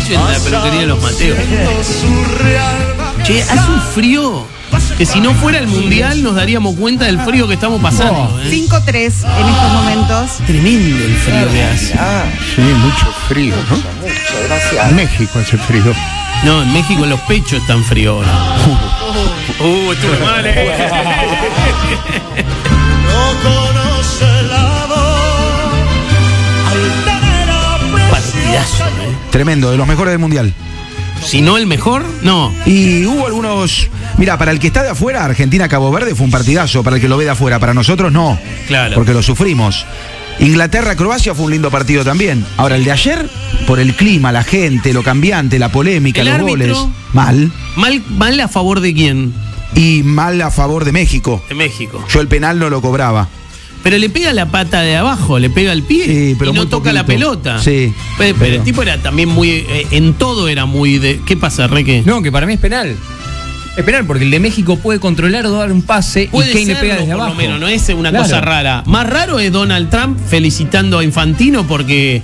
noche en la peluquería de los Mateos. Che, hace un frío que si no fuera el mundial nos daríamos cuenta del frío que estamos pasando. 5-3 en estos momentos. Tremendo el frío que hace. Sí, mucho frío, ¿no? Muchas gracias. En México hace frío. No, en México los pechos están fríos ahora. Estuve mal, Partidazo, Tremendo, de los mejores del mundial. Si no el mejor, no. Y hubo algunos... Mira, para el que está de afuera, Argentina-Cabo Verde fue un partidazo. Para el que lo ve de afuera, para nosotros no. Claro. Porque lo sufrimos. Inglaterra-Croacia fue un lindo partido también. Ahora, el de ayer, por el clima, la gente, lo cambiante, la polémica, ¿El los árbitro? goles. Mal. ¿Mal a favor de quién? Y mal a favor de México. De México. Yo el penal no lo cobraba. Pero le pega la pata de abajo, le pega el pie Sí, pero y no muy toca la poquito. pelota. Sí. Pero el tipo era también muy... en todo era muy de... ¿Qué pasa, Reque? No, que para mí es penal. Es penal porque el de México puede controlar o dar un pase Puede y Kane le pega serlo, desde por abajo. lo menos, no es una Claro. cosa rara. Más raro es Donald Trump felicitando a Infantino porque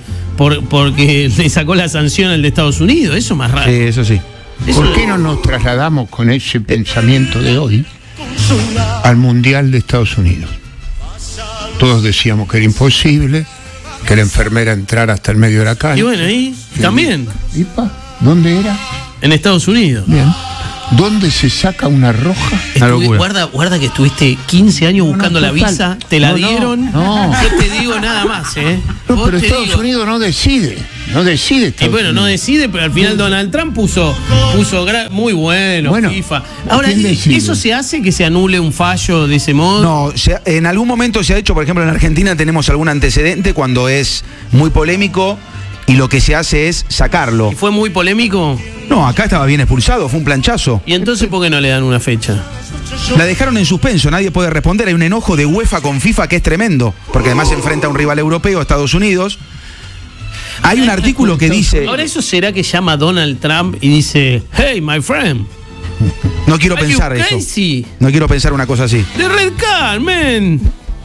le sacó la sanción al de Estados Unidos. Eso es más raro. Sí, eso sí. ¿Por qué no nos trasladamos con ese pensamiento de hoy al Mundial de Estados Unidos? Todos decíamos que era imposible, que la enfermera entrara hasta el medio de la calle. Y bueno, ahí también, ¿Dónde era? en Estados Unidos. Bien. ¿Dónde se saca una roja? Una locura. Guarda que estuviste 15 años buscando la total. visa, te la dieron. no. Yo te digo nada más, No, Vos pero te Estados digo. Unidos no decide. No decide Y Estados bueno, no Unidos. decide, pero al final Donald Trump puso muy bueno, FIFA. Ahora, ¿quién decide? ¿eso se hace que se anule un fallo de ese modo? No, en algún momento se ha hecho, por ejemplo, en Argentina tenemos algún antecedente cuando es muy polémico y lo que se hace es sacarlo. ¿Y fue muy polémico? No, acá estaba bien expulsado, fue un planchazo. ¿Y entonces por qué no le dan una fecha? La dejaron en suspenso, nadie puede responder. Hay un enojo de UEFA con FIFA que es tremendo, porque además se enfrenta a un rival europeo, Estados Unidos. Hay un artículo que dice... Ahora, ¿eso será que llama a Donald Trump y dice, hey, my friend? No quiero Are you pensar eso. crazy? No quiero pensar una cosa así. The red card, man.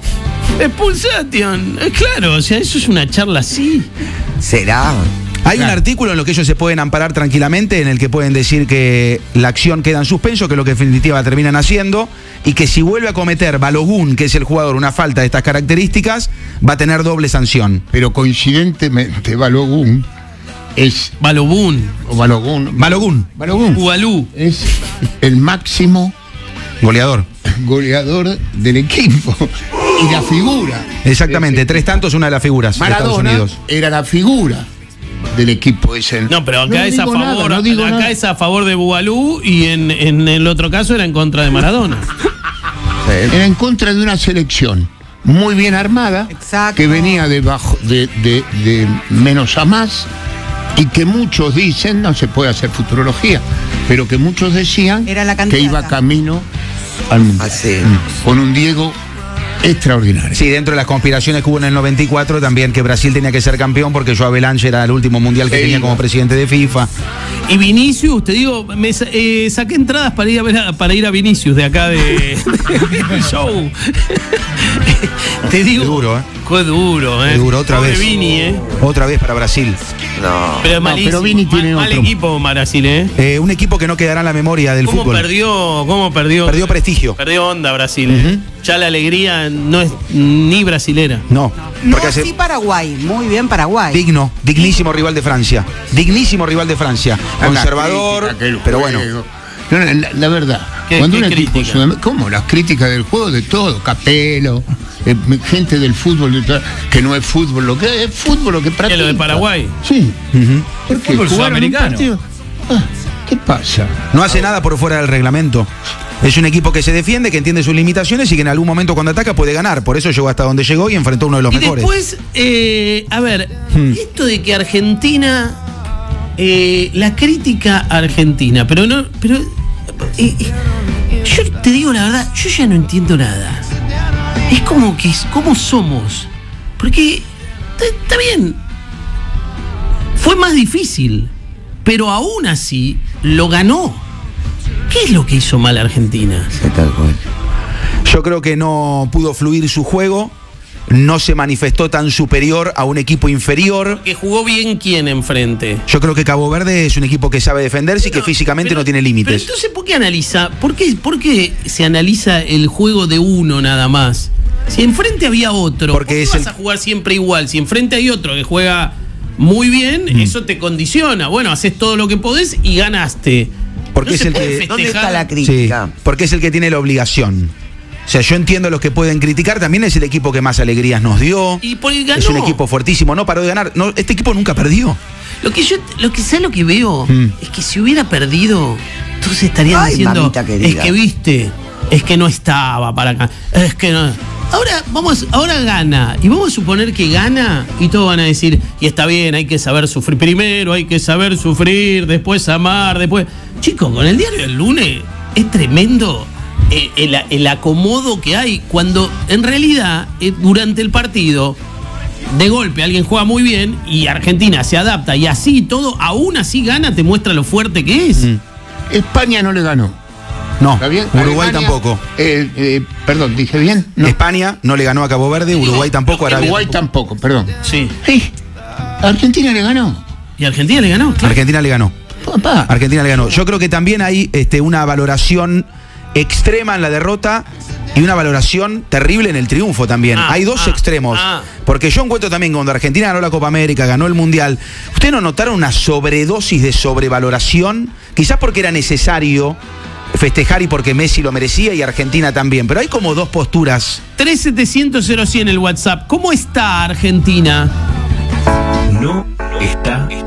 Expulsation. Claro, o sea, eso es una charla así. ¿Será? Hay un artículo en lo que ellos se pueden amparar tranquilamente, en el que pueden decir que la acción queda en suspenso, que es lo que en definitiva terminan haciendo, y que si vuelve a cometer Balogun, que es el jugador, una falta de estas características, va a tener doble sanción. Pero coincidentemente, Balogun es... Balogun. O Balogun. Balogun. Ubalú. Es el máximo Goleador. goleador del equipo. Y la figura. Exactamente, 3 tantos, una de las figuras de Estados Maradona Unidos. era la figura del equipo ese. No, pero acá es a digo favor, nada, no digo acá nada. es a favor de Bugalú y en el otro caso era en contra de Maradona. Era en contra de una selección muy bien armada, Exacto. que venía de menos a más, y que muchos dicen, no se puede hacer futurología, pero que muchos decían Era la que candidata. iba camino al mundial. Así. Con un Diego extraordinario. Sí, dentro de las conspiraciones que hubo en el 94 también que Brasil tenía que ser campeón porque Joao Belange era el último mundial que tenía como presidente de FIFA. Y Vinicius, te digo, saqué entradas para ir a Vinicius de acá del show. Te digo. Qué duro, ¿eh? Qué duro, Qué duro, otra Pobre vez. Vini, Otra vez para Brasil. No. Pero es No, malísimo. pero Vini tiene mal otro. equipo Brasil, Un equipo que no quedará en la memoria del ¿Cómo fútbol. perdió? Perdió prestigio. Perdió onda Brasil. Ya la alegría no es ni brasilera. No, No porque así Paraguay, muy bien Paraguay. dignísimo rival de Francia. Dignísimo rival de Francia. Conservador, La crítica, pero el bueno. juego. No, la verdad, ¿Qué cuando un crítica? equipo ¿cómo? Las críticas del juego, de todo, Capello, gente del fútbol, que no es fútbol, lo que es fútbol, lo que ¿Qué practica. es lo de Paraguay? Sí. ¿Por qué? Fútbol ¿Jugaron un sudamericano. partido? ¿Qué pasa? No hace nada por fuera del reglamento. Es un equipo que se defiende, que entiende sus limitaciones y que en algún momento cuando ataca puede ganar. Por eso llegó hasta donde llegó y enfrentó a uno de los Y mejores. después, a ver, esto de que Argentina, la crítica argentina, pero yo te digo la verdad, yo ya no entiendo nada. Es como que, ¿cómo somos? Porque, está bien, fue más difícil, pero aún así lo ganó. ¿Qué es lo que hizo mal Argentina? Sí, tal cual. Yo creo que no pudo fluir su juego. no se manifestó tan superior a un equipo inferior. ¿Que jugó bien quién enfrente? Yo creo que Cabo Verde es un equipo que sabe defenderse y que físicamente no tiene límites. Pero entonces, ¿por qué analiza? ¿Por qué se analiza el juego de uno nada más? Si enfrente había otro, Porque ¿por qué vas a jugar siempre igual? Si enfrente hay otro que juega muy bien, eso te condiciona. Bueno, haces todo lo que podés y ganaste. Porque No es se el puede que... ¿Dónde festejar. está la Sí, crítica? porque es el que tiene la obligación. O sea, yo entiendo los que pueden criticar, también es el equipo que más alegrías nos dio. Y por el ganó. Es un equipo fuertísimo, no paró de ganar. No, este equipo nunca perdió. Lo que veo es que si hubiera perdido, entonces estarían Ay, diciendo, mamita querida. es que viste, es que no estaba para acá, es que no. Ahora gana, y vamos a suponer que gana, y todos van a decir, y está bien, hay que saber sufrir primero, hay que saber sufrir, después amar, después. Chicos, con el diario del lunes es tremendo el acomodo que hay, cuando en realidad durante el partido de golpe alguien juega muy bien y Argentina se adapta y así todo, aún así gana, te muestra lo fuerte que es. España no le ganó. No, ¿Está bien? Uruguay Alemania, tampoco. Perdón, ¿dije bien? No. España no le ganó a Cabo Verde, Uruguay tampoco, Arabia Uruguay tampoco. tampoco, perdón. Sí. Hey, Argentina le ganó. Y Argentina le ganó, claro. Argentina le ganó. Papá. Argentina le ganó. Yo creo que también hay una valoración extrema en la derrota y una valoración terrible en el triunfo también. Hay dos extremos. Porque yo encuentro también que cuando Argentina ganó la Copa América, ganó el Mundial, ¿ustedes no notaron una sobredosis de sobrevaloración? Quizás porque era necesario festejar y porque Messi lo merecía y Argentina también. Pero hay como dos posturas. 3700-0100 el WhatsApp. ¿Cómo está Argentina? No está